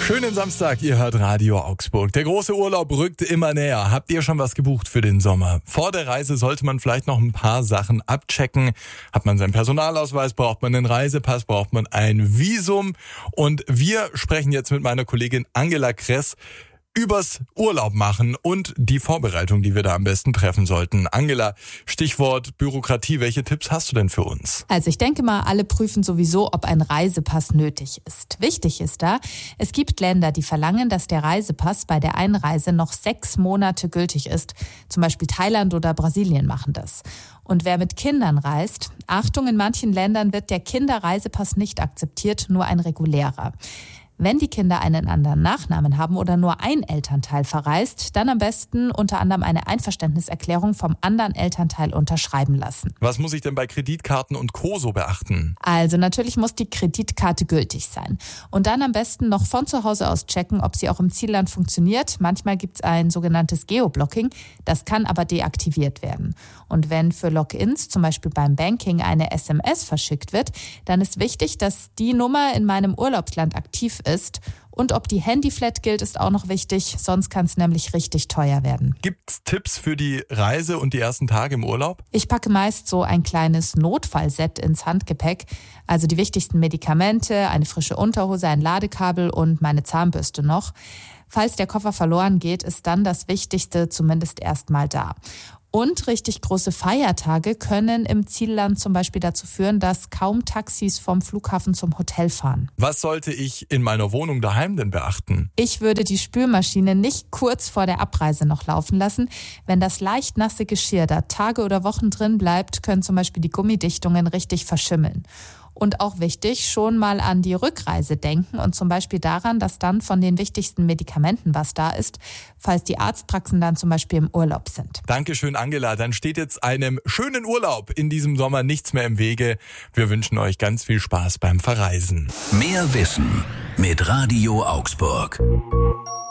Schönen Samstag, ihr hört Radio Augsburg. Der große Urlaub rückt immer näher. Habt ihr schon was gebucht für den Sommer? Vor der Reise sollte man vielleicht noch ein paar Sachen abchecken. Hat man seinen Personalausweis, braucht man einen Reisepass, braucht man ein Visum? Und wir sprechen jetzt mit meiner Kollegin Angela Kress übers Urlaub machen und die Vorbereitung, die wir da am besten treffen sollten. Angela, Stichwort Bürokratie, welche Tipps hast du denn für uns? Also ich denke mal, alle prüfen sowieso, ob ein Reisepass nötig ist. Wichtig ist da, es gibt Länder, die verlangen, dass der Reisepass bei der Einreise noch 6 Monate gültig ist. Zum Beispiel Thailand oder Brasilien machen das. Und wer mit Kindern reist, Achtung, in manchen Ländern wird der Kinderreisepass nicht akzeptiert, nur ein regulärer. Wenn die Kinder einen anderen Nachnamen haben oder nur ein Elternteil verreist, dann am besten unter anderem eine Einverständniserklärung vom anderen Elternteil unterschreiben lassen. Was muss ich denn bei Kreditkarten und Co. so beachten? Also natürlich muss die Kreditkarte gültig sein. Und dann am besten noch von zu Hause aus checken, ob sie auch im Zielland funktioniert. Manchmal gibt es ein sogenanntes Geoblocking, das kann aber deaktiviert werden. Und wenn für Logins, zum Beispiel beim Banking, eine SMS verschickt wird, dann ist wichtig, dass die Nummer in meinem Urlaubsland aktiv ist. Und ob die Handyflat gilt, ist auch noch wichtig, sonst kann es nämlich richtig teuer werden. Gibt's Tipps für die Reise und die ersten Tage im Urlaub? Ich packe meist so ein kleines Notfallset ins Handgepäck, also die wichtigsten Medikamente, eine frische Unterhose, ein Ladekabel und meine Zahnbürste noch. Falls der Koffer verloren geht, ist dann das Wichtigste zumindest erstmal da. Und richtig große Feiertage können im Zielland zum Beispiel dazu führen, dass kaum Taxis vom Flughafen zum Hotel fahren. Was sollte ich in meiner Wohnung daheim denn beachten? Ich würde die Spülmaschine nicht kurz vor der Abreise noch laufen lassen. Wenn das leicht nasse Geschirr da Tage oder Wochen drin bleibt, können zum Beispiel die Gummidichtungen richtig verschimmeln. Und auch wichtig, schon mal an die Rückreise denken und zum Beispiel daran, dass dann von den wichtigsten Medikamenten was da ist, falls die Arztpraxen dann zum Beispiel im Urlaub sind. Dankeschön, Angela. Dann steht jetzt einem schönen Urlaub in diesem Sommer nichts mehr im Wege. Wir wünschen euch ganz viel Spaß beim Verreisen. Mehr Wissen mit Radio Augsburg.